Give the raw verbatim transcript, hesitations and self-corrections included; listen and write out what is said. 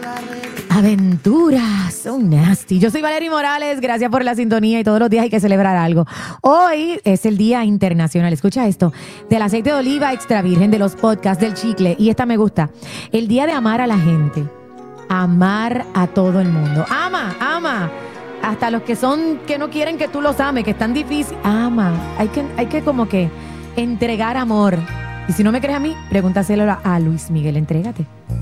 Aventuras son nasty. Yo soy Valery Morales, gracias por la sintonía y todos los días hay que celebrar algo. Hoy es el Día Internacional, escucha esto, del aceite de oliva extra virgen, de los podcasts, del chicle, y esta me gusta. El día de amar a la gente, amar a todo el mundo. Ama, ama, hasta los que son, que no quieren que tú los ames, que están difíciles. Ama, hay que, hay que como que entregar amor. Y si no me crees a mí, pregúntaselo a Luis Miguel, entrégate.